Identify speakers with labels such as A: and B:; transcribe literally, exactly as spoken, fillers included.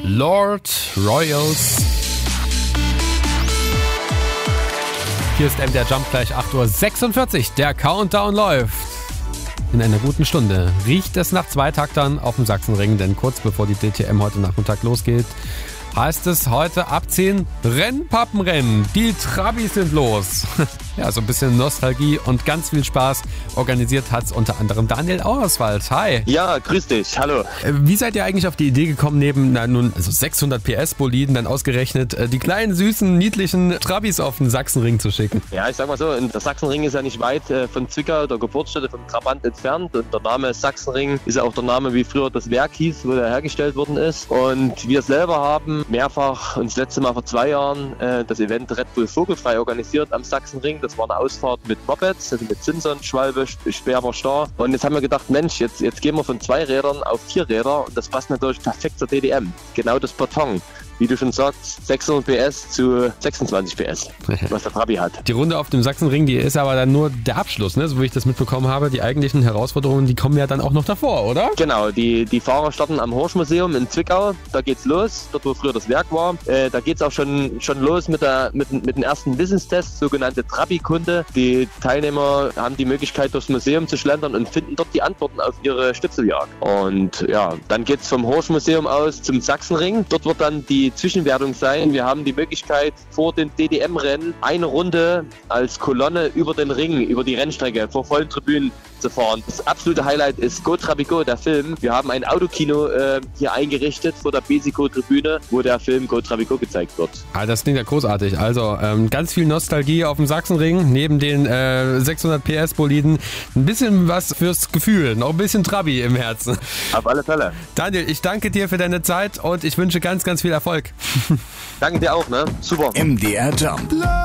A: Lord Royals. Hier ist M D R Jump, gleich acht Uhr sechsundvierzig. Der Countdown läuft. In einer guten Stunde riecht es nach Zweitaktern auf dem Sachsenring, denn kurz bevor die D T M heute Nachmittag losgeht, heißt es heute abziehen, Rennpappenrennen. Die Trabis sind los. Ja, so ein bisschen Nostalgie und ganz viel Spaß. Organisiert hat's unter anderem Daniel Auerswald. Hi.
B: Ja, grüß dich. Hallo.
A: Wie seid ihr eigentlich auf die Idee gekommen, neben na, nun also sechshundert P S Boliden dann ausgerechnet die kleinen, süßen, niedlichen Trabis auf den Sachsenring zu schicken?
B: Ja, ich sag mal so, der Sachsenring ist ja nicht weit äh, von Zwickau, der Geburtsstätte von Trabant, entfernt. Und der Name Sachsenring ist ja auch der Name, wie früher das Werk hieß, wo der hergestellt worden ist. Und wir selber haben mehrfach, und das letzte Mal vor zwei Jahren, äh, das Event Red Bull Vogelfrei organisiert am Sachsenring. Das war eine Ausfahrt mit Mopeds, also mit Simson, Schwalbe, Sperber, Star. Und jetzt haben wir gedacht, Mensch, jetzt, jetzt gehen wir von zwei Rädern auf vier Räder und das passt natürlich perfekt zur D D M. Genau das Beton. Wie du schon sagst, sechshundert P S zu sechsundzwanzig P S, was der Trabi hat.
A: Die Runde auf dem Sachsenring, die ist aber dann nur der Abschluss, ne? So wie ich das mitbekommen habe. Die eigentlichen Herausforderungen, die kommen ja dann auch noch davor, oder?
B: Genau, die, die Fahrer starten am Horsch-Museum in Zwickau. Da geht's los, dort wo früher das Werk war. Äh, da geht's auch schon, schon los mit, der, mit, mit dem ersten Wissenstest, sogenannte Trabi-Kunde. Die Teilnehmer haben die Möglichkeit, durchs Museum zu schlendern und finden dort die Antworten auf ihre Schnitzeljagd. Und ja, dann geht's vom Horsch-Museum aus zum Sachsenring. Dort wird dann die Zwischenwertung sein. Wir haben die Möglichkeit, vor dem D D M-Rennen eine Runde als Kolonne über den Ring, über die Rennstrecke, vor vollen Tribünen zu fahren. Das absolute Highlight ist Go Trabigo, der Film. Wir haben ein Autokino äh, hier eingerichtet vor der Besico-Tribüne, wo der Film Go Trabigo gezeigt wird.
A: Ah, das klingt ja großartig. Also ähm, ganz viel Nostalgie auf dem Sachsenring, neben den äh, sechshundert P S Boliden. Ein bisschen was fürs Gefühl, noch ein bisschen Trabi im Herzen.
B: Auf alle Fälle.
A: Daniel, ich danke dir für deine Zeit und ich wünsche ganz, ganz viel Erfolg.
B: Danke dir auch, ne? Super.
C: M D R Jump.